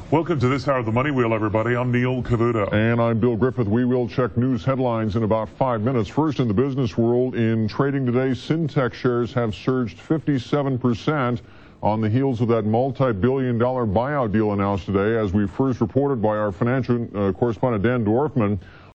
Welcome to this hour of the Money Wheel, everybody. I'm Neil Cavuto. And I'm Bill Griffith. We will check news headlines in about 5 minutes. First, in the business world, in trading today, Syntec shares have surged 57% on the heels of that multi-billion-dollar buyout deal announced today. As we first reported by our financial correspondent Dan Dorfman,